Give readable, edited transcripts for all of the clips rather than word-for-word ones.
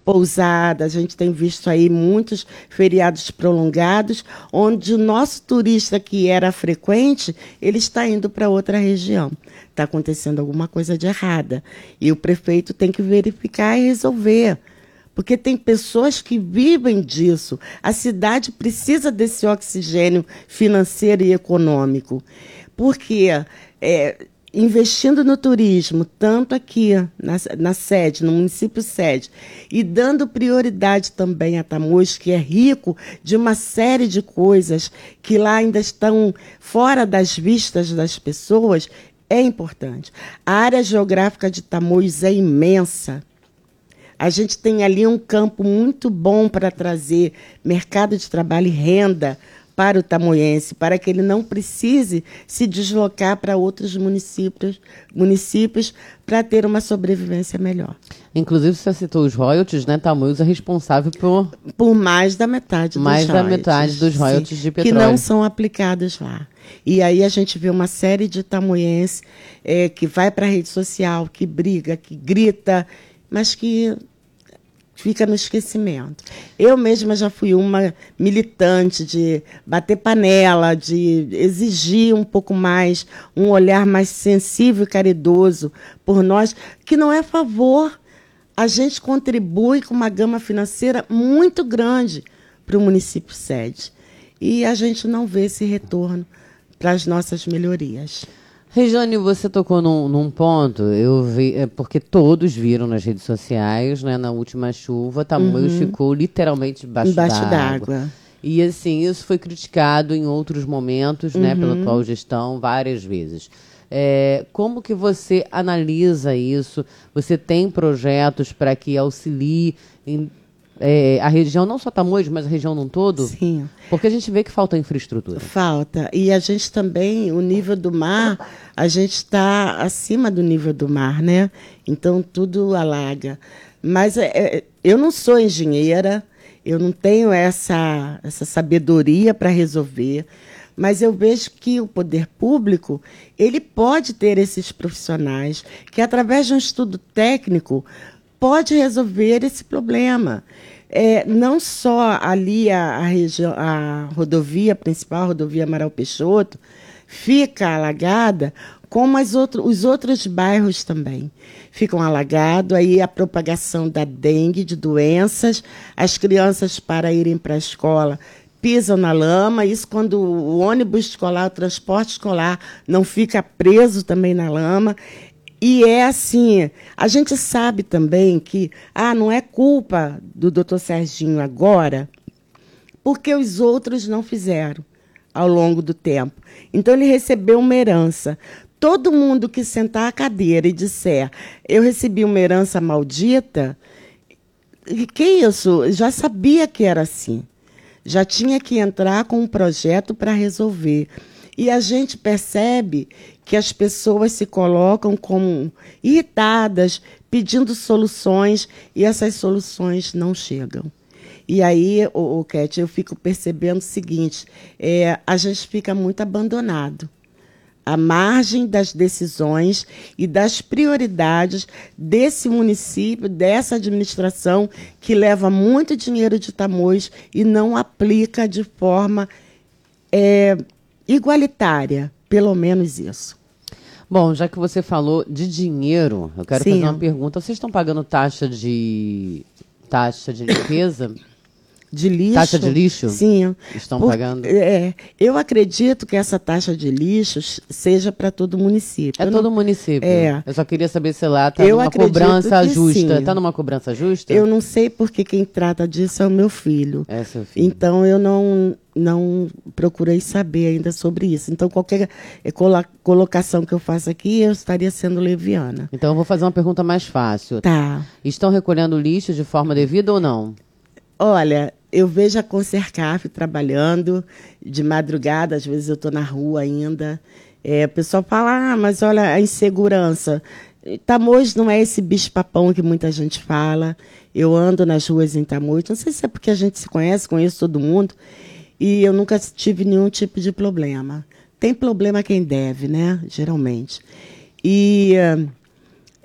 pousada, a gente tem visto aí muitos feriados prolongados, onde o nosso turista que era frequente, ele está indo para outra região. Está acontecendo alguma coisa de errada. E o prefeito tem que verificar e resolver. Porque tem pessoas que vivem disso. A cidade precisa desse oxigênio financeiro e econômico. Porque investindo no turismo, tanto aqui na sede, no município sede, e dando prioridade também a Tamoios, que é rico de uma série de coisas que lá ainda estão fora das vistas das pessoas, é importante. A área geográfica de Tamoios é imensa. A gente tem ali um campo muito bom para trazer mercado de trabalho e renda para o tamoiense, para que ele não precise se deslocar para outros municípios para ter uma sobrevivência melhor. Inclusive, você citou os royalties, né? Tamoios é responsável por mais da metade dos royalties. Mais da metade dos royalties de petróleo. Que não são aplicados lá. E aí a gente vê uma série de tamoienses que vai para a rede social, que briga, que grita, mas que fica no esquecimento. Eu mesma já fui uma militante de bater panela, de exigir um pouco mais, um olhar mais sensível e caridoso por nós, que não é favor. A gente contribui com uma gama financeira muito grande para o município sede. E a gente não vê esse retorno para as nossas melhorias. Regiane, você tocou num ponto, eu vi, porque todos viram nas redes sociais, né, na última chuva, Tamoios ficou literalmente embaixo d'água. E assim, isso foi criticado em outros momentos, né, pela atual gestão, várias vezes. Como que você analisa isso? Você tem projetos para que auxilie a região, não só Tamoios, mas a região num todo? Sim. Porque a gente vê que falta infraestrutura. Falta. E a gente também, o nível do mar, a gente está acima do nível do mar, né? Então, tudo alaga. Mas eu não sou engenheira, eu não tenho essa sabedoria para resolver, mas eu vejo que o poder público, ele pode ter esses profissionais que, através de um estudo técnico, pode resolver esse problema. Não só ali a rodovia principal, a rodovia Amaral Peixoto, fica alagada, como os outros bairros também ficam alagados. Aí a propagação da dengue, de doenças, as crianças, para irem para a escola, pisam na lama. Isso quando o ônibus escolar, o transporte escolar, não fica preso também na lama. E é assim, a gente sabe também que não é culpa do doutor Serginho agora, porque os outros não fizeram ao longo do tempo. Então, ele recebeu uma herança. Todo mundo que sentar à cadeira e disser, eu recebi uma herança maldita, que isso? Já sabia que era assim. Já tinha que entrar com um projeto para resolver. E a gente percebe que as pessoas se colocam como irritadas, pedindo soluções, e essas soluções não chegam. E aí, Kete, eu fico percebendo o seguinte, a gente fica muito abandonado à margem das decisões e das prioridades desse município, dessa administração que leva muito dinheiro de Tamoios e não aplica de forma igualitária, pelo menos isso. Bom, já que você falou de dinheiro, eu quero fazer uma pergunta. Vocês estão pagando taxa de limpeza? De lixo? Taxa de lixo? Sim. Estão pagando? Eu acredito que essa taxa de lixo seja para todo o município. Todo município? Eu só queria saber se lá está numa cobrança justa. Está numa cobrança justa? Eu não sei porque quem trata disso é o meu filho. É seu filho. Então, eu não procurei saber ainda sobre isso. Então, qualquer colocação que eu faça aqui, eu estaria sendo leviana. Então, eu vou fazer uma pergunta mais fácil. Tá. Estão recolhendo lixo de forma devida ou não? Olha, eu vejo a Concercaf trabalhando de madrugada, às vezes eu estou na rua ainda. O pessoal fala, mas olha a insegurança. Tamoios não é esse bicho-papão que muita gente fala. Eu ando nas ruas em Tamoios, não sei se é porque a gente se conhece, conheço todo mundo, e eu nunca tive nenhum tipo de problema. Tem problema quem deve, né? Geralmente. E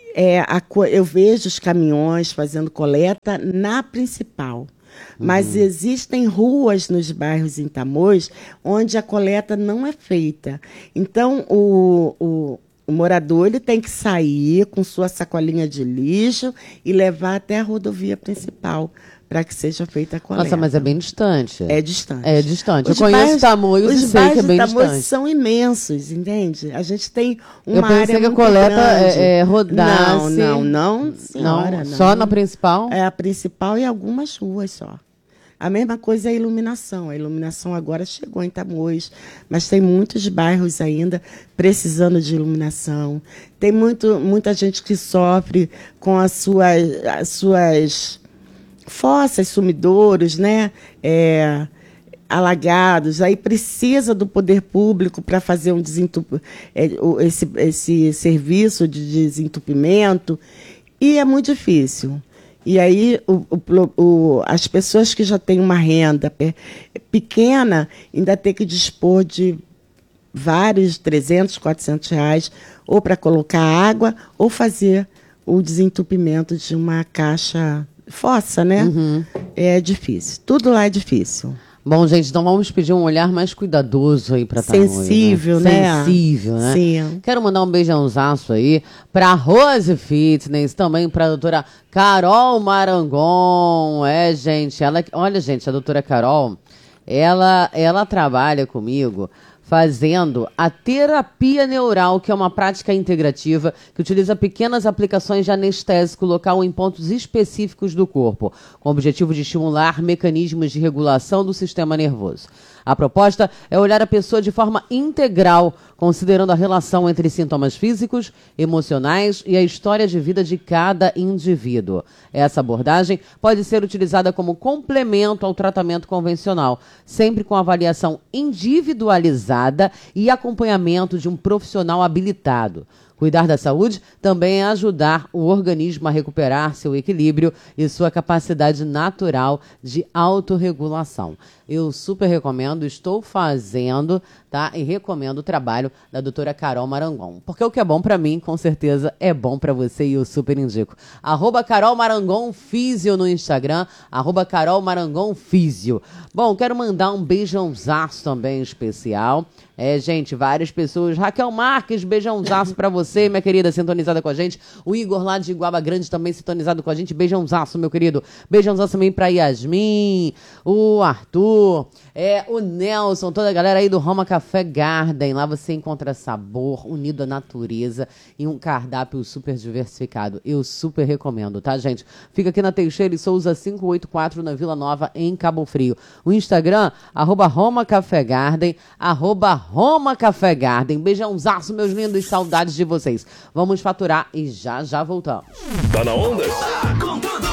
eu vejo os caminhões fazendo coleta na principal. Mas existem ruas nos bairros em Tamoios onde a coleta não é feita. Então, o morador ele tem que sair com sua sacolinha de lixo e levar até a rodovia principal para que seja feita a coleta. Nossa, mas é bem distante. É distante. É distante. Eu conheço Tamoios e sei que é bem distante. Os bairros de Tamoios são imensos, entende? A gente tem uma área muito grande. Eu pensei que a coleta rodasse. Não, senhora. Não. Só na principal? É a principal e algumas ruas só. A mesma coisa é a iluminação. A iluminação agora chegou em Tamoios, mas tem muitos bairros ainda precisando de iluminação. Tem muita gente que sofre com as suas fossas, sumidouros, né? Alagados. Aí precisa do poder público para fazer esse serviço de desentupimento. E é muito difícil. E aí as pessoas que já têm uma renda pequena ainda têm que dispor de vários 300, 400 reais ou para colocar água ou fazer o desentupimento de uma caixa fossa, né? É difícil. Tudo lá é difícil. Bom, gente, então vamos pedir um olhar mais cuidadoso aí para Tamoios. Sensível, né? Sensível, né? Sim. Quero mandar um beijãozaço aí para Rose Fitness, também para a doutora Carol Marangon. Gente, olha, gente, a doutora Carol, ela trabalha comigo fazendo a terapia neural, que é uma prática integrativa que utiliza pequenas aplicações de anestésico local em pontos específicos do corpo, com o objetivo de estimular mecanismos de regulação do sistema nervoso. A proposta é olhar a pessoa de forma integral, considerando a relação entre sintomas físicos, emocionais e a história de vida de cada indivíduo. Essa abordagem pode ser utilizada como complemento ao tratamento convencional, sempre com avaliação individualizada e acompanhamento de um profissional habilitado. Cuidar da saúde também é ajudar o organismo a recuperar seu equilíbrio e sua capacidade natural de autorregulação. Eu super recomendo, estou fazendo, tá? E recomendo o trabalho da doutora Carol Marangon. Porque o que é bom pra mim, com certeza, é bom pra você e eu super indico. @Carol Marangon Físio no Instagram, @Carol Marangon Físio. Bom, quero mandar um beijãozaço também especial. Gente, várias pessoas. Raquel Marques, beijãozaço pra você, minha querida, sintonizada com a gente. O Igor lá de Iguaba Grande também sintonizado com a gente. Beijãozaço, meu querido. Beijãozaço também pra Yasmin, o Arthur, o Nelson, toda a galera aí do Roma Café Garden. Lá você encontra sabor, unido à natureza e um cardápio super diversificado. Eu super recomendo, tá, gente? Fica aqui na Teixeira e Souza 584, na Vila Nova, em Cabo Frio. O Instagram, @Roma Café Garden, @Roma Café Garden. Beijãozaço, meus lindos, saudades de vocês. Vamos faturar e já voltamos. Tá na onda? Tá com tudo!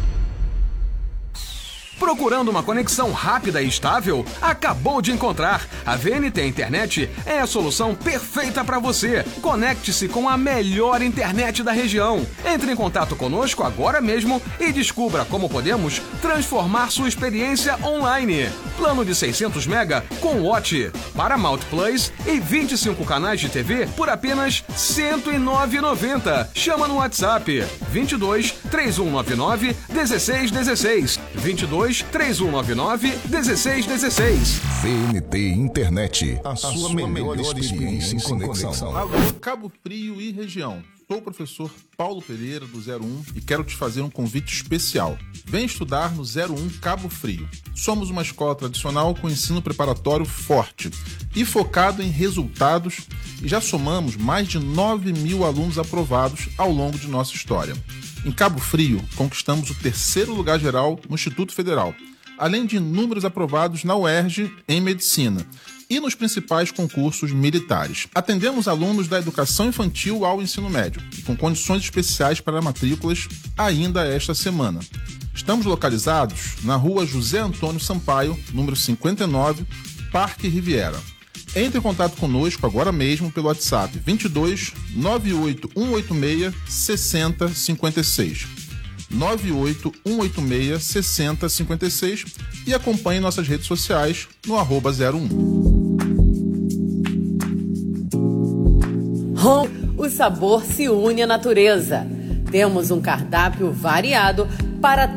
Procurando uma conexão rápida e estável? Acabou de encontrar! A VNT Internet é a solução perfeita para você. Conecte-se com a melhor internet da região. Entre em contato conosco agora mesmo e descubra como podemos transformar sua experiência online. Plano de 600 MB com Watch, Paramount Plus e 25 canais de TV por apenas R$ 109,90. Chama no WhatsApp 22 3199 1616. 22 3199 1616. VNT Internet, a sua melhor experiência em conexão. Alô, Cabo Frio e região. Sou o professor Paulo Pereira, do 01, e quero te fazer um convite especial. Vem estudar no 01 Cabo Frio. Somos uma escola tradicional com ensino preparatório forte e focado em resultados, e já somamos mais de 9.000 alunos aprovados ao longo de nossa história. Em Cabo Frio, conquistamos o 3º lugar geral no Instituto Federal, além de inúmeros aprovados na UERJ em Medicina e nos principais concursos militares. Atendemos alunos da educação infantil ao ensino médio e com condições especiais para matrículas ainda esta semana. Estamos localizados na rua José Antônio Sampaio, número 59, Parque Riviera. Entre em contato conosco agora mesmo pelo WhatsApp 22 98 186 6056. 98 186 6056 e acompanhe nossas redes sociais no @01. O o sabor se une à natureza. Temos um cardápio variado para